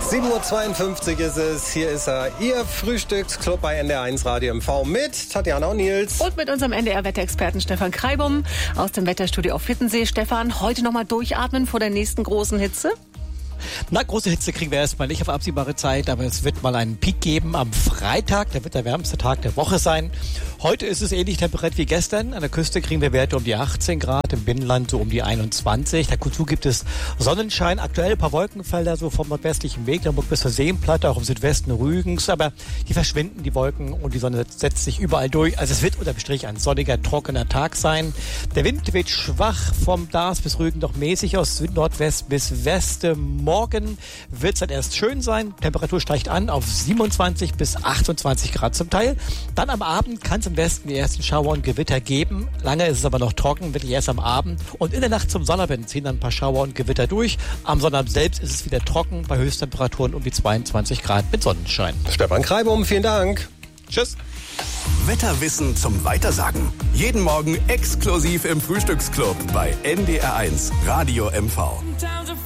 7:52 Uhr ist es. Hier ist er, Ihr Frühstücksclub bei NDR1 Radio MV mit Tatjana und Nils. Und mit unserem NDR-Wetterexperten Stefan Kreibum aus dem Wetterstudio auf Wittensee. Stefan, heute nochmal durchatmen vor der nächsten großen Hitze? Na, große Hitze kriegen wir erstmal nicht auf absehbare Zeit, aber es wird mal einen Peak geben am Freitag. Der wird der wärmste Tag der Woche sein. Heute ist es ähnlich temperiert wie gestern. An der Küste kriegen wir Werte um die 18 Grad, im Binnenland so um die 21. Dazu gibt es Sonnenschein, aktuell ein paar Wolkenfelder so vom nordwestlichen Mecklenburg bis zur Seenplatte, auch im Südwesten Rügens. Aber die verschwinden, die Wolken, und die Sonne setzt sich überall durch. Also es wird unterm Strich ein sonniger, trockener Tag sein. Der Wind weht schwach vom Dars bis Rügen, doch mäßig aus Süd-Nordwest bis West. Morgen wird es dann erst schön sein. Temperatur steigt an auf 27 bis 28 Grad zum Teil. Dann am Abend kann es im Westen die ersten Schauer und Gewitter geben. Lange ist es aber noch trocken, wirklich erst am Abend. Und in der Nacht zum Sonnabend ziehen dann ein paar Schauer und Gewitter durch. Am Sonnabend selbst ist es wieder trocken, bei Höchsttemperaturen um die 22 Grad mit Sonnenschein. Stefan Kreibum, vielen Dank. Tschüss. Wetterwissen zum Weitersagen. Jeden Morgen exklusiv im Frühstücksclub bei NDR1 Radio MV.